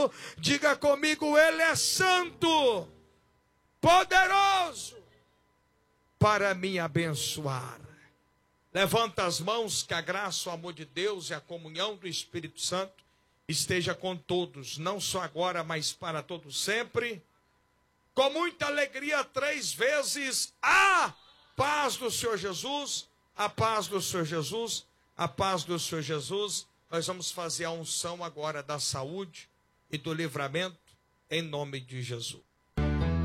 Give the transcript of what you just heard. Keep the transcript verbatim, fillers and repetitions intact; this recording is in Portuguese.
Diga comigo, Ele é santo, poderoso, para me abençoar. Levanta as mãos, que a graça, o amor de Deus e a comunhão do Espírito Santo esteja com todos, não só agora, mas para todos sempre. Com muita alegria, três vezes, a paz do Senhor Jesus, a paz do Senhor Jesus, a paz do Senhor Jesus. Nós vamos fazer a unção agora da saúde e do livramento, em nome de Jesus.